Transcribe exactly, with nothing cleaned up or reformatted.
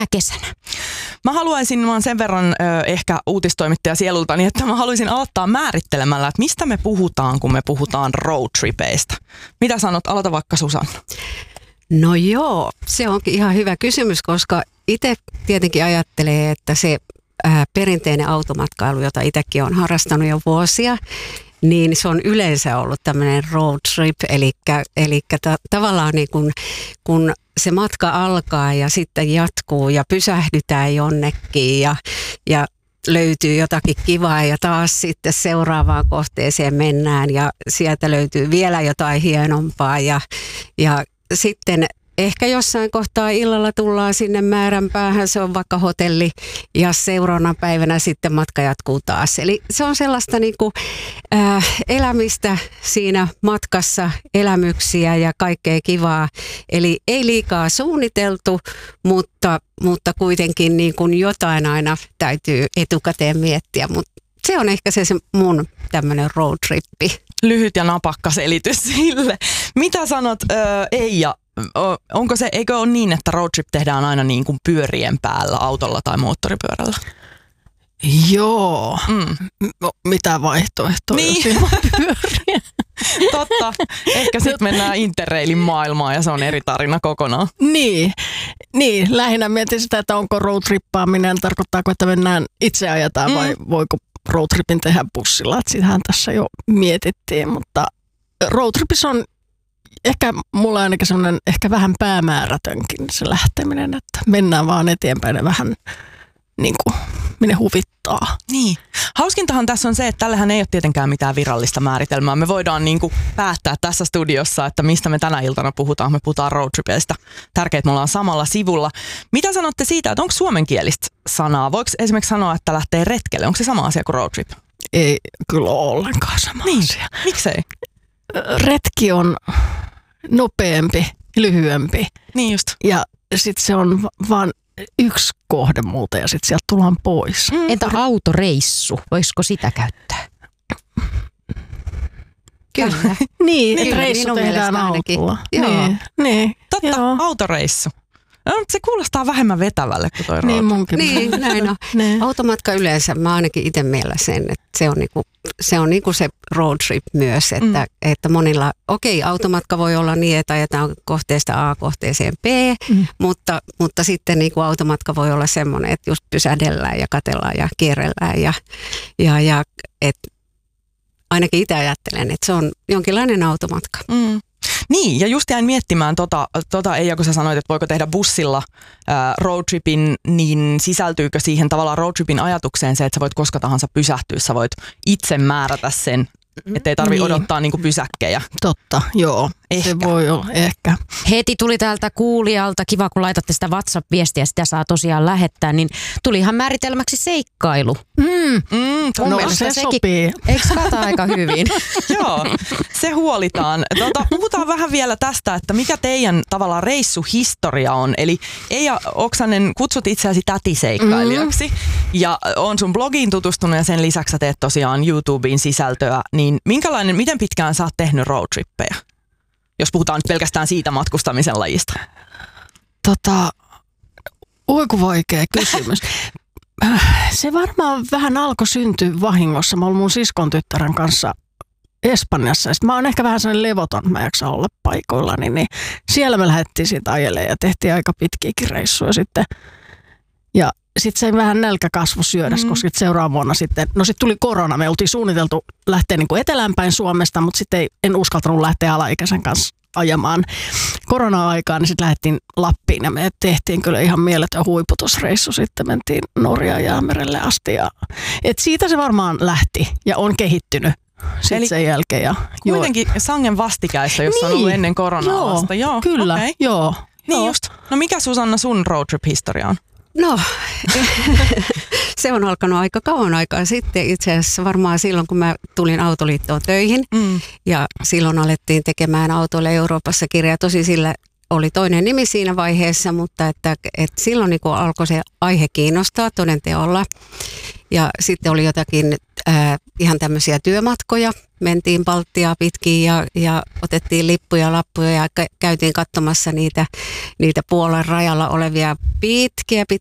kesänä? Mä haluaisin vaan sen verran ö, ehkä uutistoimittaja sielultani, että mä haluaisin aloittaa määrittelemällä, että mistä me puhutaan, kun me puhutaan roadtripeistä. Mitä sanot? Aloita vaikka Susanna. No joo, se onkin ihan hyvä kysymys, koska itse tietenkin ajattelee, että se ää, perinteinen automatkailu, jota itsekin olen harrastanut jo vuosia, niin se on yleensä ollut tämmöinen road trip, eli, eli ta- tavallaan niin kun, kun se matka alkaa ja sitten jatkuu ja pysähdytään jonnekin ja, ja löytyy jotakin kivaa ja taas sitten seuraavaan kohteeseen mennään ja sieltä löytyy vielä jotain hienompaa ja, ja sitten ehkä jossain kohtaa illalla tullaan sinne määränpäähän, se on vaikka hotelli ja seuraavana päivänä sitten matka jatkuu taas. Eli se on sellaista niin kuin, äh, elämistä siinä matkassa, elämyksiä ja kaikkea kivaa. Eli ei liikaa suunniteltu, mutta, mutta kuitenkin niin kuin jotain aina täytyy etukäteen miettiä. Mutta se on ehkä se, se mun tämmöinen roadtrippi. Lyhyt ja napakka selitys sille. Mitä sanot äh, Eija? Onko se, eikö ole niin, että roadtrip tehdään aina niin kuin pyörien päällä, autolla tai moottoripyörällä? Joo. Mm. No, mitä vaihtoehtoja niin. pyöriä? Totta. Ehkä sitten mennään Interrailin maailmaan ja se on eri tarina kokonaan. Niin. niin. Lähinnä mietin sitä, että onko roadtrippaaminen, tarkoittaako, että mennään itse ajetaan mm. vai voiko roadtripin tehdä bussilla. Että sitähän tässä jo mietittiin, mutta roadtripissa on ehkä mulla ainakin semmoinen ehkä vähän päämäärätönkin se lähteminen, että mennään vaan eteenpäin ja vähän niin kuin minne huvittaa. Niin. Hauskintahan tässä on se, että tällähän ei ole tietenkään mitään virallista määritelmää. Me voidaan niin kuin päättää tässä studiossa, että mistä me tänä iltana puhutaan. Me puhutaan roadtripeistä. Tärkeää, että me ollaan samalla sivulla. Mitä sanotte siitä, että onko suomenkielistä sanaa? Voiko esimerkiksi sanoa, että lähtee retkelle? Onko se sama asia kuin roadtrip? Ei kyllä ole ollenkaan sama niin. asia. Miksei? Retki on nopeampi, lyhyempi. Niin just. Ja sitten se on vaan yksi kohde muuta ja sitten sieltä tullaan pois. Mm. Entä autoreissu? Voisiko sitä käyttää? Kyllä. niin, niin, reissu tehdään autolla. Joo. Niin, niin. Totta, Joo. autoreissu. No, se kuulostaa vähemmän vetävälle kuin toi Niin munkin. Niin, näin on. niin. Automatka yleensä, mä ainakin itse miellä sen, että se on niinku se, on niinku se road trip myös, että, mm. että monilla, okei, automatka voi olla niin, että ajetaan kohteesta A kohteeseen B, mm. mutta, mutta sitten niinku automatka voi olla semmoinen, että just pysähdellään ja katellaan ja kierrellään ja, ja, ja että ainakin itse ajattelen, että se on jonkinlainen automatka. Mm. Niin, ja just jäin miettimään tota, tota Eija, kun sä sanoit, että voiko tehdä bussilla ää, roadtripin, niin sisältyykö siihen tavallaan roadtripin ajatukseen se, että sä voit koska tahansa pysähtyä, sä voit itse määrätä sen, ettei tarvitse niin. odottaa niinku pysäkkejä. Totta, joo. Ehkä. Se voi olla, ehkä. Heti tuli täältä kuulijalta, kiva kun laitatte sitä WhatsApp-viestiä, sitä saa tosiaan lähettää, niin tuli ihan määritelmäksi seikkailu. Mm. Mm, no se sekin, sopii. Eikö kata aika hyvin? Joo, se huolitaan. Tota, puhutaan vähän vielä tästä, että mikä teidän tavallaan reissuhistoria on. Eli Eija Oksanen, kutsut itseäsi tätiseikkailijaksi mm. ja on sun blogiin tutustunut ja sen lisäksi sä teet tosiaan YouTubeen sisältöä. Niin minkälainen, miten pitkään sä oot tehnyt roadtrippejä? Jos puhutaan nyt pelkästään siitä matkustamisen lajista. Tota, oiku vaikea kysymys. Se varmaan vähän alkoi syntyä vahingossa. Mä olin mun siskon tyttären kanssa Espanjassa. Sitten mä oon ehkä vähän sellainen levoton, mä jaksan olla paikoillani. Niin siellä me lähdettiin siitä ajelemaan ja tehtiin aika pitkiäkin reissuja sitten. Ja sitten se vähän nälkä kasvoi syödäs, mm. koska seuraavana vuonna sitten, no sitten tuli korona. Me oltiin suunniteltu lähteä niin kuin eteläänpäin Suomesta, mutta sitten en uskaltanut lähteä alaikäisen kanssa ajamaan korona-aikaan, niin sitten lähdettiin Lappiin ja me tehtiin kyllä ihan mieletön huiputusreissu. Sitten mentiin Norjaan Jäämerelle asti. Ja, et siitä se varmaan lähti ja on kehittynyt sitten sen jälkeen. Ja, kuitenkin joo. sangen vastikäissä, jos niin. on ollut ennen koronaa joo, vasta. Joo, kyllä, okay. joo. Niin joo. just. No mikä Susanna sun roadtrip-historia on? No, se on alkanut aika kauan aikaa sitten. Itse asiassa varmaan silloin, kun mä tulin Autoliittoon töihin mm. ja silloin alettiin tekemään autoille Euroopassa kirjaa. Tosi sillä oli toinen nimi siinä vaiheessa, mutta että, että silloin niin kun alkoi se aihe kiinnostaa toden teolla. Ja sitten oli jotakin äh, ihan tämmöisiä työmatkoja, mentiin Baltiaa pitkin ja, ja otettiin lippuja, lappuja ja käytiin katsomassa niitä, niitä Puolan rajalla olevia pitkiä, pitkiä